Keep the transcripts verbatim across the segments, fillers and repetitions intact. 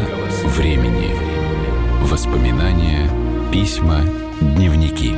времени. Воспоминания, письма, дневники.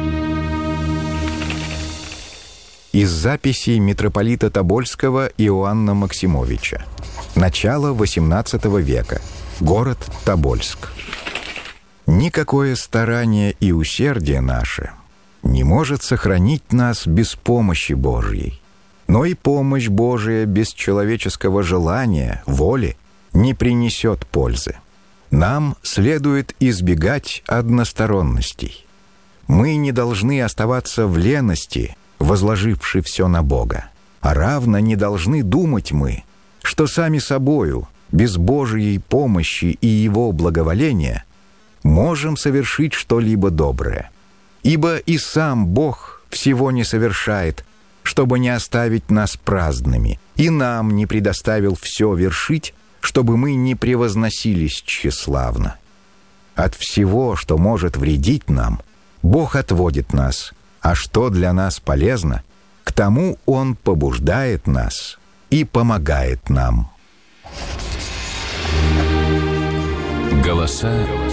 Из записей митрополита Тобольского Иоанна Максимовича. Начало восемнадцатого века. Город Тобольск. Никакое старание и усердие наше не может сохранить нас без помощи Божьей. Но и помощь Божия без человеческого желания, воли не принесет пользы. Нам следует избегать односторонностей. Мы не должны оставаться в лености, возложивши все на Бога. А равно не должны думать мы, что сами собою, без Божией помощи и Его благоволения, можем совершить что-либо доброе. Ибо и сам Бог всего не совершает, чтобы не оставить нас праздными, и нам не предоставил все вершить, чтобы мы не превозносились тщеславно. От всего, что может вредить нам, Бог отводит нас, а что для нас полезно, к тому Он побуждает нас и помогает нам. Голоса